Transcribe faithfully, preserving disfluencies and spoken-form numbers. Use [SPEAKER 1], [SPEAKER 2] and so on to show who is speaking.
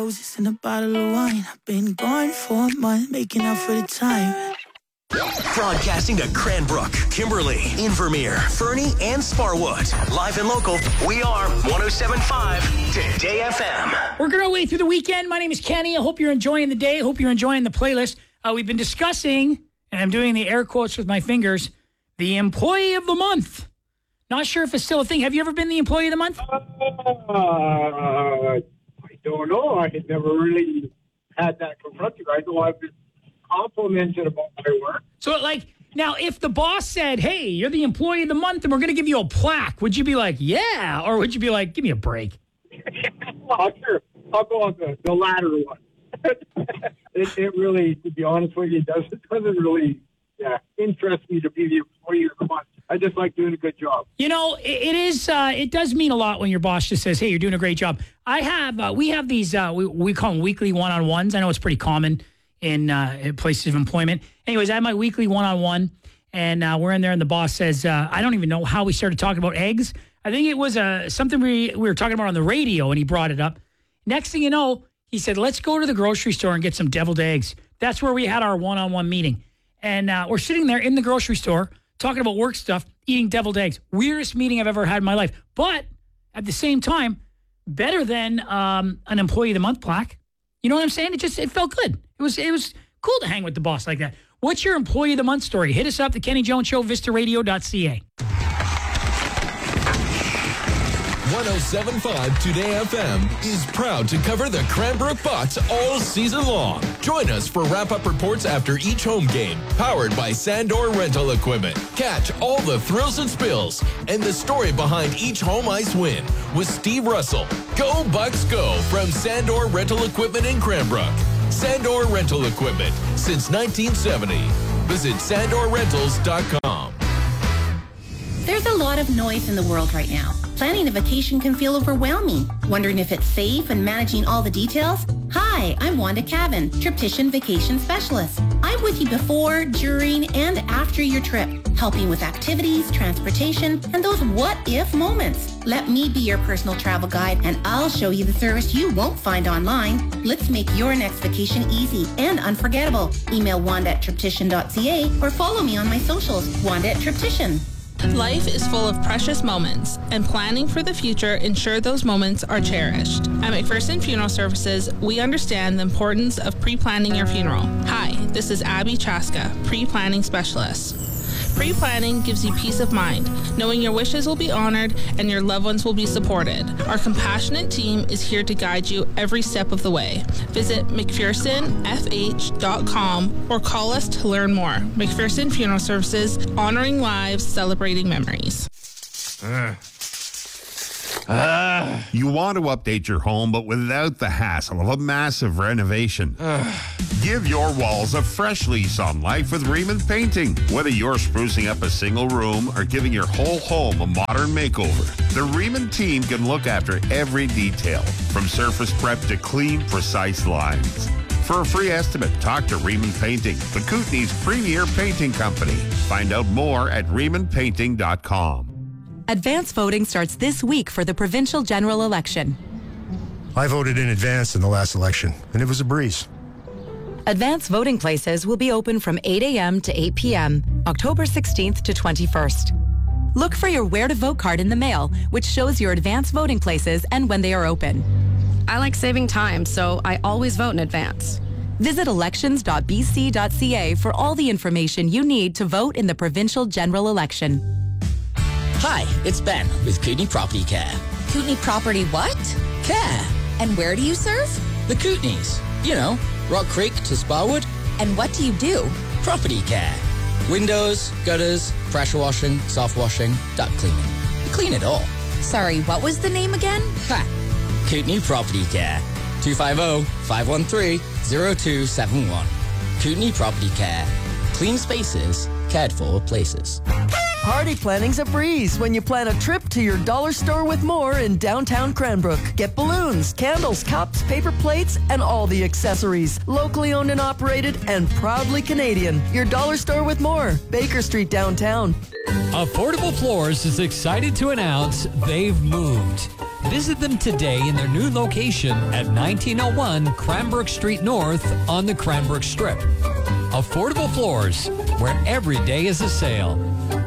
[SPEAKER 1] Roses in a bottle of wine. I've been gone for a month, making up for the time.
[SPEAKER 2] Broadcasting to Cranbrook, Kimberly, Invermere, Fernie, and Sparwood. Live and local, we are one oh seven point five Today F M.
[SPEAKER 3] Working our way through the weekend. My name is Kenny. I hope you're enjoying the day. I hope you're enjoying the playlist. Uh, we've been discussing, and I'm doing the air quotes with my fingers, the Employee of the Month. Not sure if it's still a thing. Have you ever been the Employee of the Month?
[SPEAKER 4] Uh, I don't know. I had never really had that confronted. I know I've been complimented about my work.
[SPEAKER 3] So, like, now, if the boss said, hey, you're the Employee of the Month and we're going to give you a plaque, would you be like, yeah? Or would you be like, give me a break?
[SPEAKER 4] Well, sure. I'll go on the, the latter one. it, it really, to be honest with you, it doesn't, it doesn't really yeah, interest me to be the Employee of the Month. I just like doing a good job.
[SPEAKER 3] You know, it, it is. Uh, it does mean a lot when your boss just says, hey, you're doing a great job. I have, uh, we have these, uh, we, we call them weekly one-on-ones. I know it's pretty common in, uh, in places of employment. Anyways, I have my weekly one-on-one, and uh, we're in there, and the boss says, uh, I don't even know how we started talking about eggs. I think it was uh, something we, we were talking about on the radio, and he brought it up. Next thing you know, he said, let's go to the grocery store and get some deviled eggs. That's where we had our one-on-one meeting. And uh, we're sitting there in the grocery store talking about work stuff, eating deviled eggs. Weirdest meeting I've ever had in my life. But at the same time, better than um, an Employee of the Month plaque. You know what I'm saying? It just, it felt good. It was, it was cool to hang with the boss like that. What's your Employee of the Month story? Hit us up, the Kenny Jones Show, vista radio dot c a.
[SPEAKER 5] one oh seven point five Today F M is proud to cover the Cranbrook Bucks all season long. Join us for wrap-up reports after each home game, powered by Sandor Rental Equipment. Catch all the thrills and spills and the story behind each home ice win with Steve Russell. Go Bucks Go from Sandor Rental Equipment in Cranbrook. Sandor Rental Equipment since nineteen seventy. Visit sandor rentals dot com.
[SPEAKER 6] There's a lot of noise in the world right now. Planning a vacation can feel overwhelming. Wondering if it's safe and managing all the details? Hi, I'm Wanda Cavan, Triptician Vacation Specialist. I'm with you before, during, and after your trip, helping with activities, transportation, and those what-if moments. Let me be your personal travel guide, and I'll show you the service you won't find online. Let's make your next vacation easy and unforgettable. Email wanda at triptician dot c a or follow me on my socials, Wanda at Triptician.
[SPEAKER 7] Life is full of precious moments, and planning for the future ensure those moments are cherished. At McPherson Funeral Services, we understand the importance of pre-planning your funeral. Hi, this is Abby Chaska, pre-planning specialist. Pre-planning gives you peace of mind, knowing your wishes will be honored and your loved ones will be supported. Our compassionate team is here to guide you every step of the way. Visit mcpherson f h dot com or call us to learn more. McPherson Funeral Services, honoring lives, celebrating memories.
[SPEAKER 8] Uh. Uh, you want to update your home, but without the hassle of a massive renovation. Uh, Give your walls a fresh lease on life with Riemann Painting. Whether you're sprucing up a single room or giving your whole home a modern makeover, the Riemann team can look after every detail, from surface prep to clean, precise lines. For a free estimate, talk to Riemann Painting, the Kootenay's premier painting company. Find out more at riemann painting dot com.
[SPEAKER 9] Advance voting starts this week for the provincial general election.
[SPEAKER 10] I voted in advance in the last election, and it was a breeze.
[SPEAKER 9] Advance voting places will be open from eight a.m. to eight p.m., October sixteenth to twenty-first. Look for your Where to Vote card in the mail, which shows your advance voting places and when they are open.
[SPEAKER 11] I like saving time, so I always vote in advance.
[SPEAKER 9] Visit elections dot b c dot c a for all the information you need to vote in the provincial general election.
[SPEAKER 12] Hi, it's Ben with Kootenay Property Care.
[SPEAKER 13] Kootenay Property what?
[SPEAKER 12] Care.
[SPEAKER 13] And where do you serve?
[SPEAKER 12] The Kootenays. You know, Rock Creek to Sparwood.
[SPEAKER 13] And what do you do?
[SPEAKER 12] Property care. Windows, gutters, pressure washing, soft washing, duct cleaning. We clean it all.
[SPEAKER 13] Sorry, what was the name again?
[SPEAKER 12] Ha! Kootenay Property Care. two five zero, five one three, zero two seven one. Kootenay Property Care. Clean spaces, cared for places.
[SPEAKER 14] Party planning's a breeze when you plan a trip to your dollar store with more in downtown Cranbrook. Get balloons, candles, cups, paper plates, and all the accessories. Locally owned and operated and proudly Canadian. Your dollar store with more. Baker Street downtown.
[SPEAKER 15] Affordable Floors is excited to announce they've moved. Visit them today in their new location at nineteen oh one Cranbrook Street North on the Cranbrook Strip. Affordable Floors, where every day is a sale.